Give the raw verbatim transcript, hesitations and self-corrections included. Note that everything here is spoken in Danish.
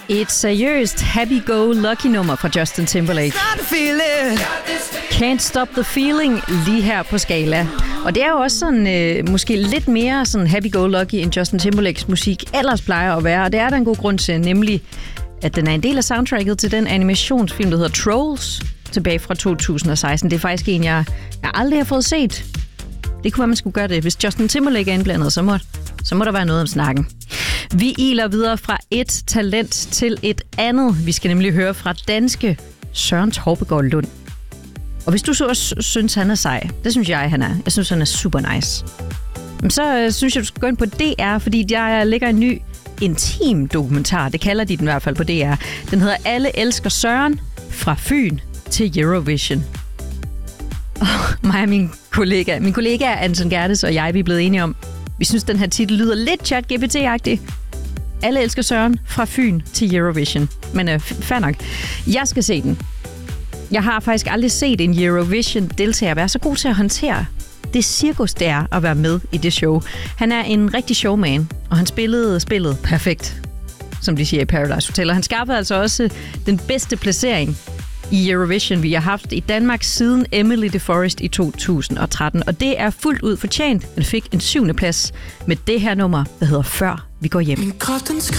Et seriøst happy-go-lucky-nummer fra Justin Timberlake. Can't Stop the Feeling lige her på Skala. Og det er jo også sådan, øh, måske lidt mere sådan happy-go-lucky, end Justin Timberlakes musik ellers plejer at være. Og det er der en god grund til, nemlig at den er en del af soundtracket til den animationsfilm, der hedder Trolls, tilbage fra to tusind og seksten. Det er faktisk en, jeg, jeg aldrig har fået set. Det kunne være, man skulle gøre det. Hvis Justin Timberlake er indblandet, så må, så må der være noget om snakken. Vi iler videre fra et talent til et andet. Vi skal nemlig høre fra danske Søren Torpegaard Lund. Og hvis du så også synes, han er sej, det synes jeg, han er. Jeg synes, han er super nice. Så øh, synes jeg, du skal gå ind på D R, fordi der ligger en ny intim dokumentar. Det kalder de den i hvert fald på D R. Den hedder Alle elsker Søren fra Fyn til Eurovision. Oh, mig og min kollega, min kollega Anton Gerdes og jeg, vi er blevet enige om, vi synes, den her titel lyder lidt chat-G P T-agtig. Alle elsker Søren fra Fyn til Eurovision. Men øh, fair nok. Jeg skal se den. Jeg har faktisk aldrig set en Eurovision-deltager være så god til at håndtere det cirkus, det er at være med i det show. Han er en rigtig showman, og han spillede spillet perfekt, som de siger i Paradise Hotel. Og han skaffede altså også den bedste placering i Eurovision, vi har haft i Danmark siden Emily de Forest i to tusind og tretten. Og det er fuldt ud fortjent. Han fik en syvende plads med det her nummer, der hedder Før vi går hjem.